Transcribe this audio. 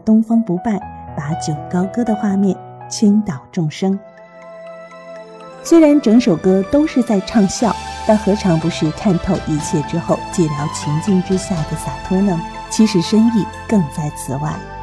东方不败，把酒高歌的画面倾倒众生。虽然整首歌都是在唱笑，但何尝不是看透一切之后寂寥情境之下的洒脱呢？其实深意更在此外。